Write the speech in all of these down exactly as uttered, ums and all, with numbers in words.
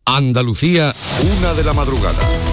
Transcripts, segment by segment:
Andalucía, una de la madrugada.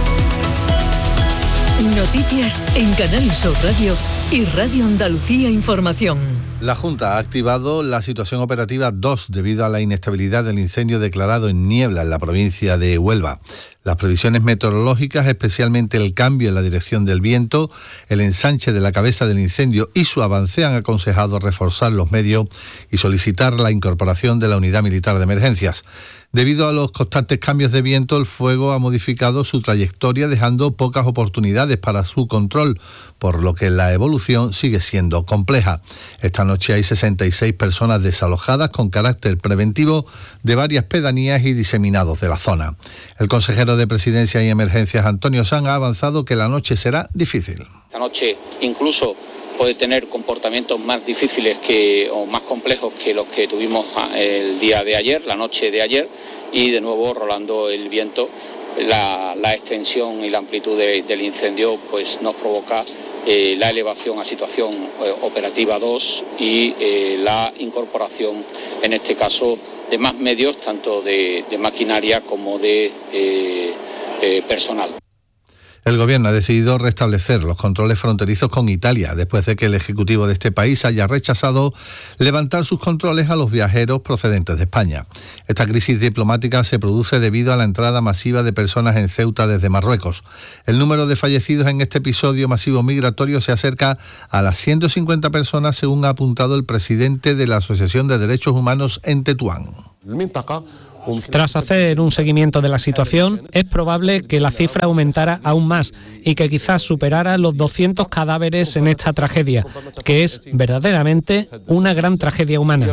Noticias en Canal Sur Radio y Radio Andalucía Información. La Junta ha activado la situación operativa dos debido a la inestabilidad del incendio declarado en Niebla, en la provincia de Huelva. Las previsiones meteorológicas, especialmente el cambio en la dirección del viento, el ensanche de la cabeza del incendio y su avance, han aconsejado reforzar los medios y solicitar la incorporación de la unidad militar de emergencias. Debido a los constantes cambios de viento, el fuego ha modificado su trayectoria, dejando pocas oportunidades para su control, por lo que la evolución sigue siendo compleja. Esta noche hay sesenta y seis personas desalojadas con carácter preventivo de varias pedanías y diseminados de la zona. El consejero de Presidencia y Emergencias, Antonio Sanz, ha avanzado que la noche será difícil. Esta noche incluso puede tener comportamientos más difíciles que, o más complejos que los que tuvimos el día de ayer, la noche de ayer, y de nuevo rolando el viento, la, la extensión y la amplitud de, del incendio pues nos provoca eh, la elevación a situación eh, operativa dos y eh, la incorporación, en este caso, de más medios, tanto de, de maquinaria como de eh, eh, personal. El Gobierno ha decidido restablecer los controles fronterizos con Italia, después de que el Ejecutivo de este país haya rechazado levantar sus controles a los viajeros procedentes de España. Esta crisis diplomática se produce debido a la entrada masiva de personas en Ceuta desde Marruecos. El número de fallecidos en este episodio masivo migratorio se acerca a las ciento cincuenta personas, según ha apuntado el presidente de la Asociación de Derechos Humanos en Tetuán. Tras hacer un seguimiento de la situación, es probable que la cifra aumentara aún más y que quizás superara los doscientos cadáveres en esta tragedia, que es verdaderamente una gran tragedia humana.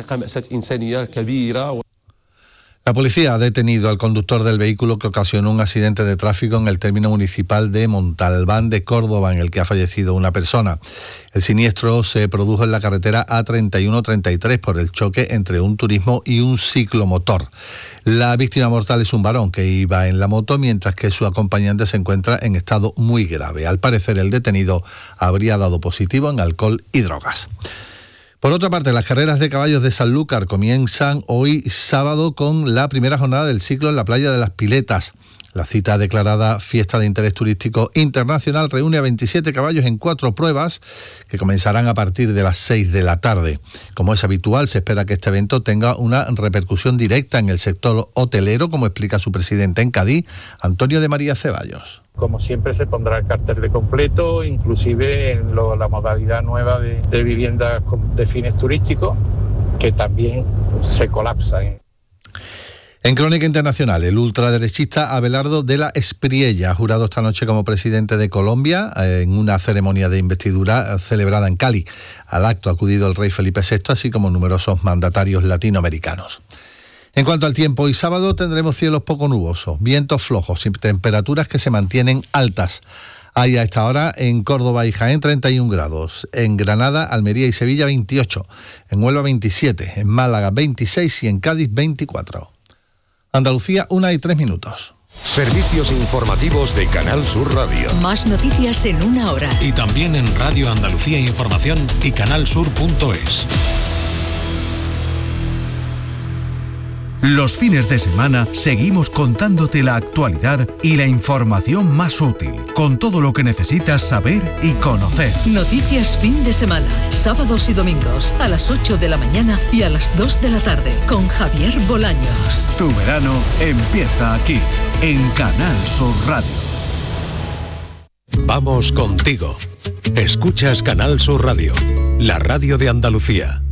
La policía ha detenido al conductor del vehículo que ocasionó un accidente de tráfico en el término municipal de Montalbán de Córdoba, en el que ha fallecido una persona. El siniestro se produjo en la carretera A treinta y uno treinta y tres por el choque entre un turismo y un ciclomotor. La víctima mortal es un varón que iba en la moto, mientras que su acompañante se encuentra en estado muy grave. Al parecer, el detenido habría dado positivo en alcohol y drogas. Por otra parte, las carreras de caballos de Sanlúcar comienzan hoy sábado con la primera jornada del ciclo en la playa de las Piletas. La cita declarada Fiesta de Interés Turístico Internacional reúne a veintisiete caballos en cuatro pruebas que comenzarán a partir de las seis de la tarde. Como es habitual, se espera que este evento tenga una repercusión directa en el sector hotelero, como explica su presidente en Cádiz, Antonio de María Ceballos. Como siempre, se pondrá el cartel de completo, inclusive en lo, la modalidad nueva de, de viviendas de fines turísticos, que también se colapsan. En Crónica Internacional, el ultraderechista Abelardo de la Espriella ha jurado esta noche como presidente de Colombia en una ceremonia de investidura celebrada en Cali. Al acto ha acudido el rey Felipe sexto, así como numerosos mandatarios latinoamericanos. En cuanto al tiempo, hoy sábado tendremos cielos poco nubosos, vientos flojos y temperaturas que se mantienen altas. Hay a esta hora en Córdoba y Jaén treinta y un grados, en Granada, Almería y Sevilla veintiocho, en Huelva veintisiete, en Málaga veintiséis y en Cádiz veinticuatro. Andalucía, una y tres minutos. Servicios informativos de Canal Sur Radio. Más noticias en una hora. Y también en Radio Andalucía Información y canalsur punto es. Los fines de semana seguimos contándote la actualidad y la información más útil, con todo lo que necesitas saber y conocer. Noticias fin de semana, sábados y domingos, a las ocho de la mañana y a las dos de la tarde, con Javier Bolaños. Tu verano empieza aquí, en Canal Sur Radio. Vamos contigo. Escuchas Canal Sur Radio, la radio de Andalucía.